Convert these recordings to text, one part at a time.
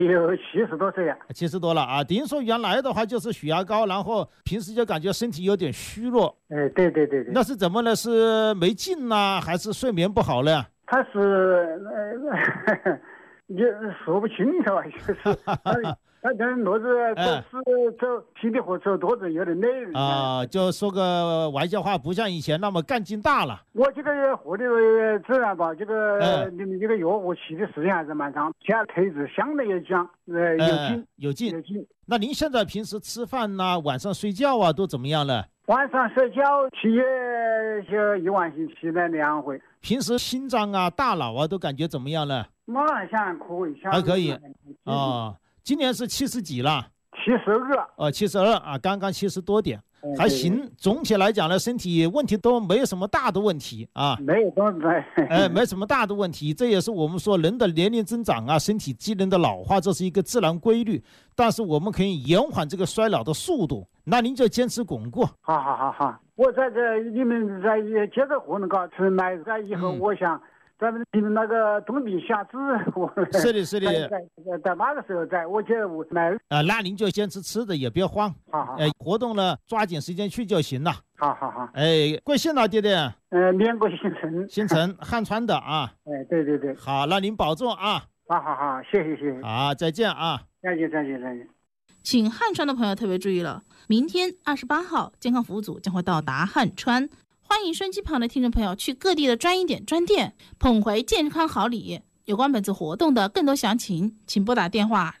有70多岁了。 70多了啊！等于说原来的话就是血压高，然后平时就感觉身体有点虚弱。 对。 那是怎么呢？是没劲呢，还是睡眠不好了？ 他是也说不清楚啊，就是他跟骡子走皮皮活走多子有点累啊，就说个玩笑话，不像以前那么干劲大了。 我这个活的自然吧，这个你们这个药我吃的时间还是蛮长，现在腿子相对也讲有劲。那您现在平时吃饭呐，晚上睡觉啊，都怎么样了？ 晚上睡觉吃就1晚性吃了2回。 平时心脏啊、大脑啊都感觉怎么样了？ 我想可以， 还可以啊。今年是70几了 ？72。 72啊，刚刚70多点，还行。总体来讲呢，身体问题都没有什么大的问题啊， 没什么大的问题。这也是我们说人的年龄增长啊，身体机能的老化，这是一个自然规律。但是我们可以延缓这个衰老的速度，那您就坚持巩固。 好，我在这你们在接着活动搞吃奶在以后，我想。咱们那个冬病夏治， 是的， 在哪个时候在？我觉得我买那您就坚持吃的，也别慌。 好， 活动呢，抓紧时间去就行了。 好。 贵姓呢，爹爹？ 缅国姓陈， 汉川的啊。 对。 好，那您保重啊。 好，谢谢。 好，再见啊。 再见。 请汉川的朋友特别注意了，明天28号，健康服务组将会到达汉川。欢迎收音机旁的听众朋友去各地的专营点专店捧回健康好礼。有关本次活动的更多详情，请拨打电话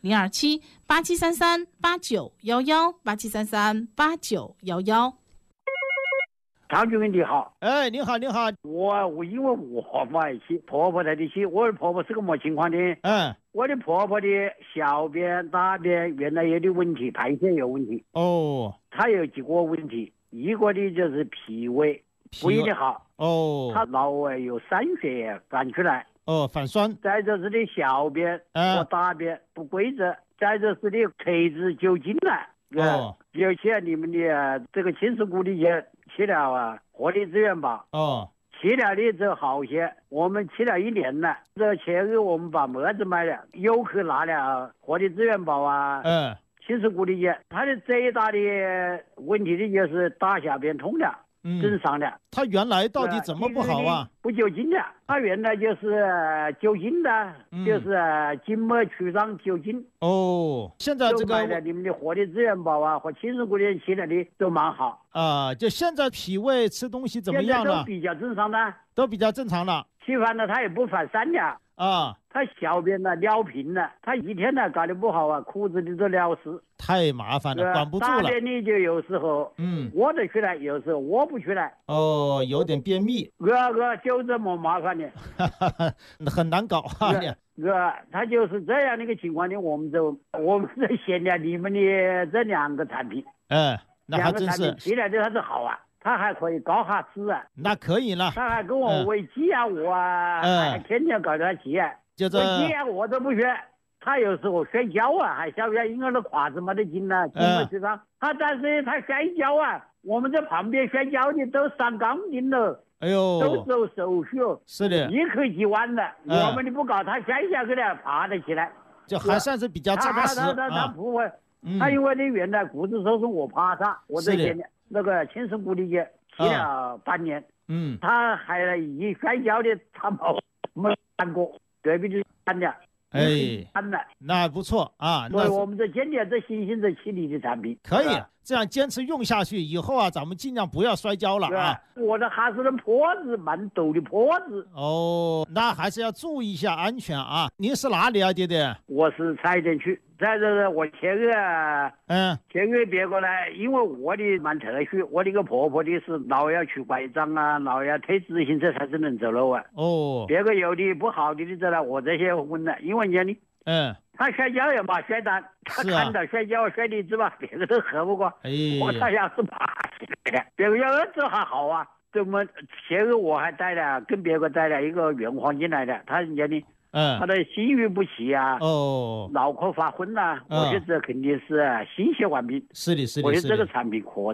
027-8733-8911 张主任你好。 你好。 我因为我嘛婆婆在一起，我的婆婆是个么情况的？我的婆婆的小便大便原来有点问题，排泄有问题。她有几个问题，一个的就是脾胃不一定好。他脑有散血反出来。 反酸。 再就是的小便和大便不规则，再就是的腿子就筋了。尤其你们的这个亲属股里去吃了活力资源吧。吃了的就好些，我们吃了1年了。这前个我们把么子买了，游客拿了活力资源宝亲属股里去，他的最大的问题的就是大小便痛了。正常的。 他原来到底怎么不好啊？ 不酒精的，他原来就是酒精的，就是筋膜曲张酒精。 现在这个买了你们的活力资源宝和亲属股里吃了的都蛮好就现在脾胃吃东西怎么样了？ 都比较正常的， 都比较正常了。 吃饭了他也不反三了他小便了尿频了，他一天呢搞得不好裤子里都尿湿， 太麻烦了，管不住了。 大便里就有时候屙得出来，有时候屙不出来。 有点便秘。 就这么麻烦的很难搞他就是这样的一个情况的，我们在闲聊你们的这2个产品。 那还真是吃来的他是好他还可以搞下吃那可以了。 他还跟我喂鸡我还天天搞他鸡就这喂鸡我都不学。他有时候摔跤还晓不晓婴儿的胯子没得劲了，筋膜曲张。但是他摔跤我们在旁边摔跤的都上钢筋了，都走手续是的 ，1克几万了。我们的不搞，他摔下去了，爬得起来， 就还算是比较扎实。 他不会，他因为原来骨质疏松我怕他，我在那个亲属股里去吃了半年。他还一摔跤的他没看过，对比的看的。那不错所以我们这坚定这信心这起你的产品可以这样坚持用下去，以后咱们尽量不要摔跤了我的还是坡子蛮陡的坡子那还是要注意一下安全您是哪里爹爹？ 我是柴田区。再就是我前个别个呢，因为我的蛮特殊，我的个婆婆的是老要拄拐杖老要推自行车才是能走路别个有的不好的知道我这些问了，因为人家他摔跤也嘛摔单，他看到摔跤摔的是吧，别个都喝不过我他要是爬起来的，别个要儿子还好怎么前个我还带了跟别个带了一个原黄进来的，他人家的他的心律不齐脑壳发昏我觉得肯定是心血管病。 是的我觉得这个产品可的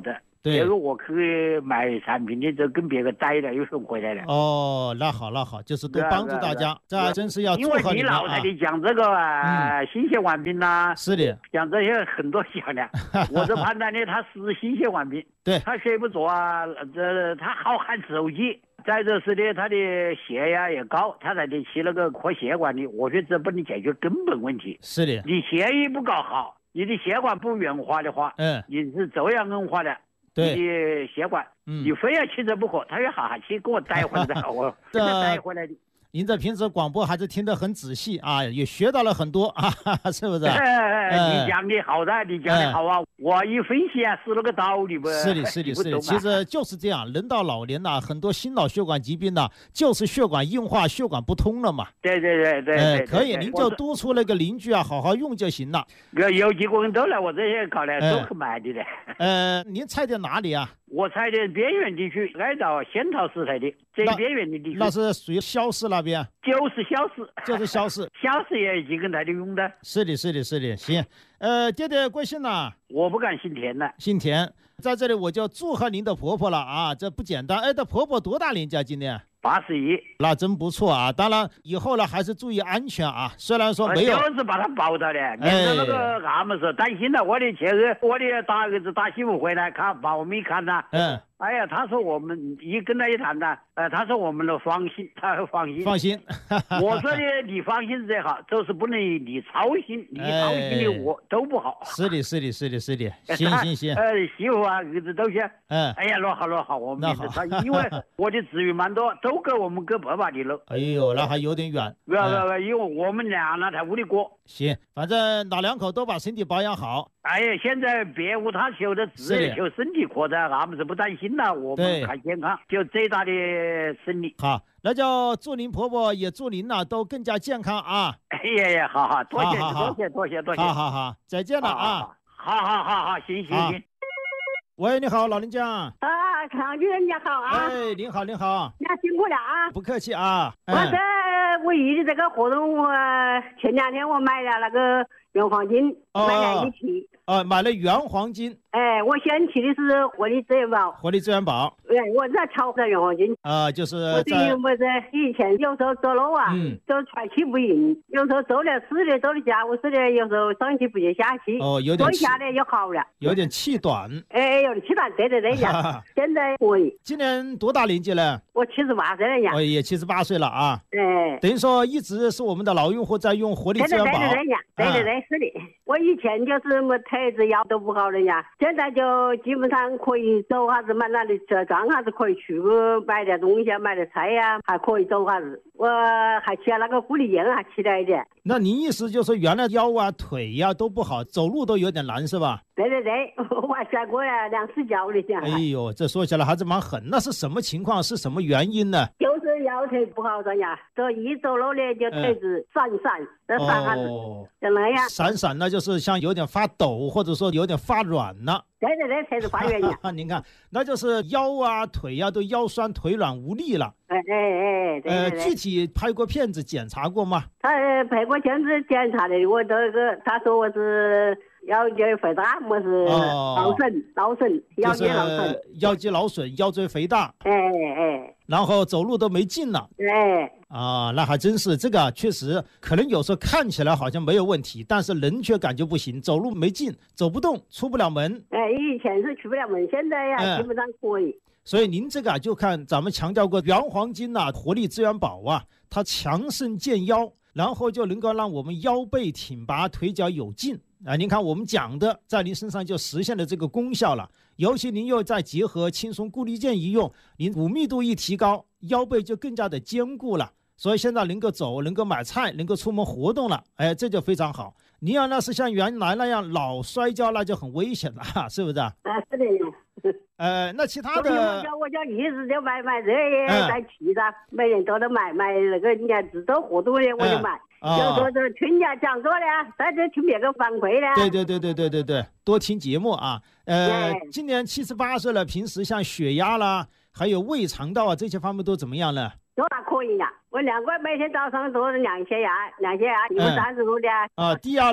这个我去卖产品的，就跟别个逮了，又送回来了。 哦，那好，就是多帮助大家，这还真是要祝贺你们啊。 因为你老太太讲这个新鲜丸饼呐， 是的， 讲这些很多销量，我这判断呢，他是新鲜丸饼， 对， 他睡不着啊，他好看手机。再者是呢，他的血压也高，他才得吃那个扩血管的。我觉得这不能解决根本问题。 是的， 你血液不搞好，你的血管不圆滑的话，你是走样硬化的。 对， 你的血管，你非要吃这不可，他要好好吃，给我带回来，我带回来的。 您这平时广播还是听得很仔细啊，也学到了很多啊，是不是？ 你讲的好的，你讲的好啊，我一分析啊，是那个道理不？ 是的，其实就是这样，人到老年呐，很多心脑血管疾病呐，就是血管硬化、血管不通了嘛。 对。 可以，您就督促那个邻居啊，好好用就行了。 有几个人都来我这些搞来，都去买的嘞。 您菜店哪里啊？ 我菜店边缘地区，挨到仙桃市菜的最边缘的地区。 那是属于萧市那边。 就是萧市。萧市也几个来的用的。 是的，行。爹爹贵姓呢？ 我不敢姓田的。 姓田，在这里我就祝贺您的婆婆了啊，这不简单。这婆婆多大年纪啊？今年 81。 那真不错啊。当然以后呢还是注意安全啊。虽然说没有， 就是把她抱到的，免得那个俺们是担心了。我的前儿，我的大儿子大媳妇回来看，把我们一看呐，哎呀，他说我们一跟他一谈呢，他说我们都放心，他放心。我说的你放心最好，就是不能你操心，你操心的我都不好。 是的。行。 媳妇啊，儿子都行。哎呀，那好，我们他因为我的资源蛮多，都给我们给爸爸的了。 哎呦，那还有点远。 不，因为我们俩那才屋里过。 行，反正老两口都把身体保养好。 哎呀，现在别无他求的，只求身体扩展，俺们是不担心了。我们看健康，就最大的胜利。 好，那就祝您婆婆，也祝您呢都更加健康啊！ 哎呀，好，多谢。 好，再见了啊！ 好，行。 喂，你好，老人家。 常主任你好啊！ 您好。你辛苦了啊！ 不客气啊！ 我遇的这个活动，前2天我买了那个原黄金，买了1期。 买了原黄金。 我先提的是活力资源宝。我在炒的原黄金。 就是我以前有时候走路啊，走喘气不赢，有时候走了事的，走的家务事的，有时候上气不接下气。 有点坐下来就好了。 有点气短。 有点气短，对呀。现在可以。 今年多大年纪了？ 我78岁了呀。 也78岁了啊。等于说一直是我们的老用户在用活力资源宝。 对，是的。我以前就是么腿子腰都不好的呀，现在就基本上可以走哈子，满哪里这账哈子可以去买点东西，买点菜呀，还可以走哈子。我还吃了那个护理盐，还吃了一点。 那您意思就是原来腰啊腿呀都不好，走路都有点难是吧？ 对，我还摔过呀2次跤的呀。 哎呦，这说起来还是蛮狠。那是什么情况？是什么原因呢？ 就是腰腿不好的呀，这一走路呢就腿子闪，这闪哈子，就那样。 闪那就是像有点发抖，或者说有点发软了。 对，腿子发软呀。 您看，那就是腰啊腿啊都腰酸腿软无力了。 对。 具体拍过片子检查过吗？ 他拍过片子检查的，我这个他说我是腰椎肥大，我是劳损，腰椎劳损， 腰肌劳损，腰椎肥大。然后走路都没劲了。那还真是，这个确实可能有时候看起来好像没有问题，但是人却感觉不行，走路没劲，走不动，出不了门。 以前是出不了门，现在呀基本上可以。 所以您这个就看咱们强调过原黄金活力资源宝啊，它强肾健腰，然后就能够让我们腰背挺拔，腿脚有劲。您看我们讲的在您身上就实现了这个功效了，尤其您又再结合轻松固力健一用，您骨密度一提高，腰背就更加的坚固了，所以现在能够走，能够买菜，能够出门活动了，这就非常好。你要那是像原来那样老摔跤，那就很危险了，是不是？ 是的。 那其他的我就一直就买这些在去的，每人都买那个人家自走活动的我就买。有时候就听人家讲座的，在这听别个反馈的。 对，多听节目啊。今年78岁了，平时像血压啦，还有胃肠道啊这些方面都怎么样了？ 都还可以呀。我2个每天早上都是量血压，130度的。 低压呢？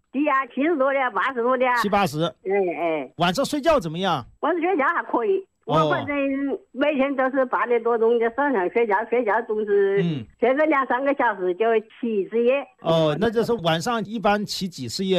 低呀，70多的，80多的 ，70、80。 哎。 晚上睡觉怎么样？ 晚上睡觉还可以。我反正每天都是8点多钟就上床睡觉，睡觉总是睡个2、3个小时就起一次夜。 那就是晚上一般起几次夜？